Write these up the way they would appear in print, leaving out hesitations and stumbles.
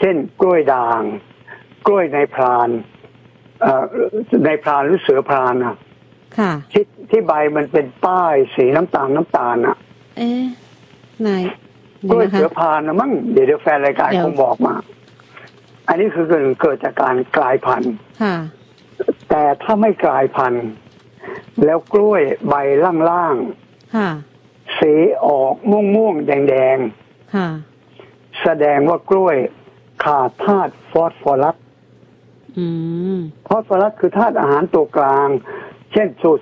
ช่นกล้วยด่างกล้วยในพรานในพรานหรือเสือพรานอะค่ะที่ใบมันเป็นป้ายสีน้ำตาลอะนายกล้วยเสือพรานนะมั้งเดี๋ยวแฟนรายการคงบอกมาอันนี้คือเกิดจากการกลายพันธุ์แต่ถ้าไม่กลายพันธุ์แล้วกล้วยใบล่างๆสีออกม่วงแดงแสดงว่ากล้วยขาดธาตุฟอสฟอรัสฟอสฟอรัสคือธาตุอาหารตัวกลางเช่นสูตร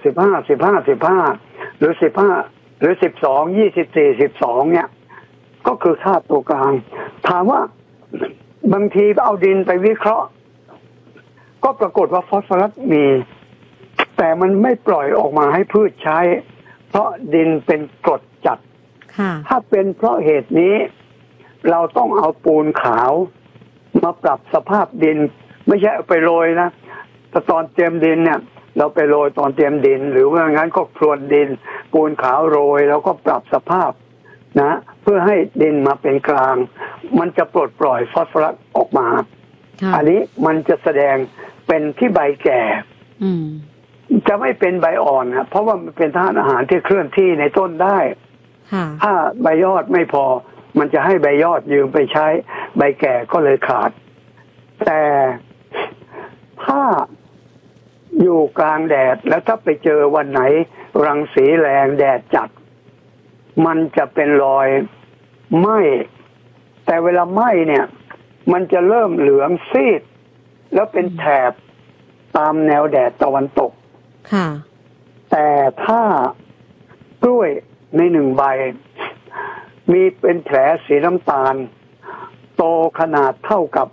15 หรือ15หรือ12 24 12เนี่ยก็คือธาตุตัวกลางถามว่าบางทีเอาดินไปวิเคราะห์ก็ปรากฏว่าฟอสฟอรัสมีแต่มันไม่ปล่อยออกมาให้พืชใช้เพราะดินเป็นกรดจัดถ้าเป็นเพราะเหตุนี้เราต้องเอาปูนขาวมาปรับสภาพดินไม่ใช่เอาไปโรยนะแต่ตอนเตรียมดินเนี่ยเราไปโรยตอนเตรียมดินหรือว่างั้นก็พรวนดินปูนขาวโรยแล้วก็ปรับสภาพนะเพื่อให้ดินมาเป็นกลางมันจะปลดปล่อยฟอสฟอรัสออกมาอันนี้มันจะแสดงเป็นที่ใบแก่จะไม่เป็นใบอ่อนนะเพราะว่ามันเป็นธาตุอาหารที่เคลื่อนที่ในต้นได้ถ้าใบยอดไม่พอมันจะให้ใบยอดยืมไปใช้ใบแก่ก็เลยขาดแต่ถ้าอยู่กลางแดดแล้วถ้าไปเจอวันไหนรังสีแรงแดดจัดมันจะเป็นรอยไหม้แต่เวลาไหม้เนี่ยมันจะเริ่มเหลืองซีดแล้วเป็นแถบตามแนวแดดตะวันตกแต่ถ้ากล้วยในหนึ่งใบมีเป็นแผลสีน้ำตาลโตขนาดเท่ากับ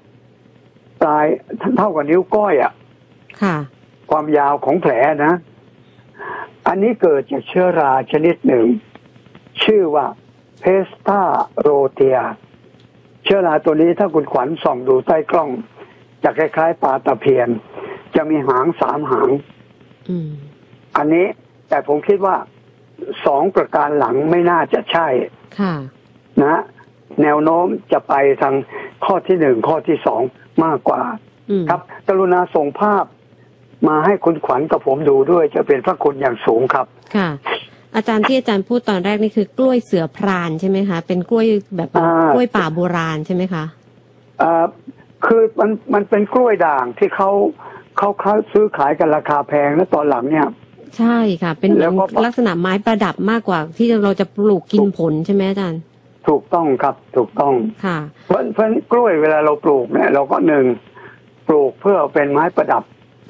นิ้วก้อยความยาวของแผลนะอันนี้เกิดจากเชื้อราชนิดหนึ่งชื่อว่าเพสตาโรเตียเชื้อราตัวนี้ถ้าคุณขวัญส่องดูใต้กล้องจะคล้ายๆปลาตะเพียนจะมีหาง3 หางอันนี้แต่ผมคิดว่า2 ประการหลังไม่น่าจะใช่นะแนวโน้มจะไปทางข้อที่1ข้อที่2มากกว่าครับกรุณาส่งภาพมาให้คุณขวัญกับผมดูด้วยจะเป็นพระคุณอย่างสูงครับค่ะอาจารย์ที่อาจารย์พูดตอนแรกนี่คือกล้วยเสือพรานใช่ไหมคะเป็นกล้วยแบบกล้วยป่าโบราณใช่ไหมคะคือมันเป็นกล้วยด่างที่เขาซื้อขายกันราคาแพงแล้วตอนหลังเนี่ยใช่ค่ะเป็นลักษณะไม้ประดับมากกว่าที่เราจะปลูกกินผลใช่ไหมอาจารย์ถูกต้องครับถูกต้องค่ะเพราะกล้วยเวลาเราปลูกเนี่ยเราก็1ปลูกเพื่อเป็นไม้ประดับ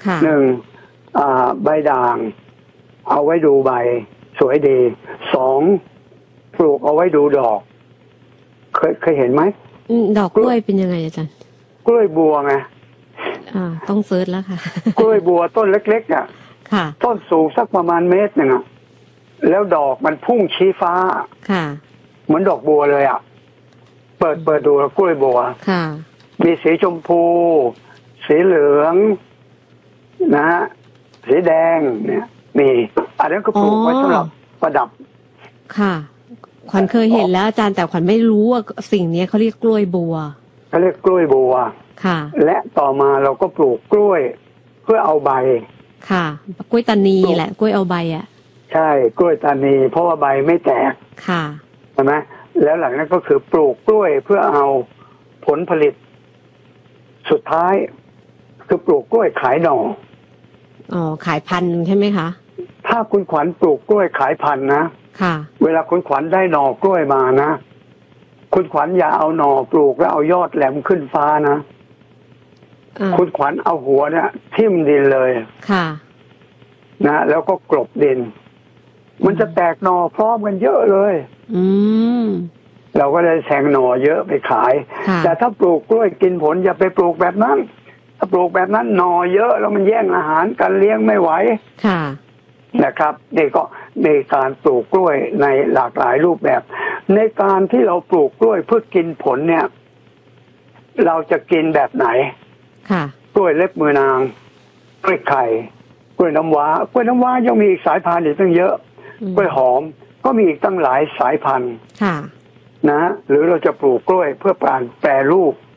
1ใบด่างเอาไว้ดูใบสวยดี2ปลูกเอาไว้ดูดอกเคยเห็นไหมดอกกล้วยเป็นยังไงอาจารย์กล้วยบัวไงต้องเซิร์ชแล้วค่ะกล้วยบัวต้นเล็กๆต้นสูงสักประมาณ1 เมตรแล้วดอกมันพุ่งชี้ฟ้าเหมือนดอกบัวเลยเปิดดูกล้วยบัวมีสีชมพูสีเหลืองนะสีแดงเนี่ยมีอันนั้นก็ปลูกไว้สำหรับประดับค่ะขวัญเคยเห็นแล้วอาจารย์แต่ขวัญไม่รู้ว่าสิ่งนี้เขาเรียกกล้วยบัวเขาเรียกกล้วยบัวและต่อมาเราก็ปลูกกล้วยเพื่อเอาใบกล้วยตานีแหละกล้วยเอาใบใช่กล้วยตานีเพราะว่าใบไม่แตกใช่ไหมแล้วหลังนั้นก็คือปลูกกล้วยเพื่อเอาผลผลิตสุดท้ายคือปลูกกล้วยขายหน่อขายพันธุ์ใช่ไหมคะถ้าคุณขวัญปลูกกล้วยขายพันธุ์นะเวลาคุณขวัญได้หน่อกล้วยมานะคุณขวัญอย่าเอาหน่อปลูกแล้วเอายอดแหลมขึ้นฟ้านะคุณขวัญเอาหัวเนี่ยทิ่มดินเลยนะแล้วก็กลบดินมันจะแตกหน่อพร้อมกันเยอะเลยเราก็ได้แทงหน่อเยอะไปขายแต่ถ้าปลูกกล้วยกินผลอย่าไปปลูกแบบนั้นถ้าปลูกแบบนั้นหน่อเยอะแล้วมันแย่งอาหารกันเลี้ยงไม่ไหวนะครับนี่ก็ในการปลูกกล้วยในหลากหลายรูปแบบในการที่เราปลูกกล้วยเพื่อกินผลเนี่ยเราจะกินแบบไหนกล้วยเล็บมือนางกล้วยไข่กล้วยน้ำว้ากล้วยน้ำว้ายังมีอีกสายพันธุ์อีกตั้งเยอะกล้วยหอมก็มีอีกตั้งหลายสายพันธุ์นะหรือเราจะปลูกกล้วยเพื่อการแปรรูป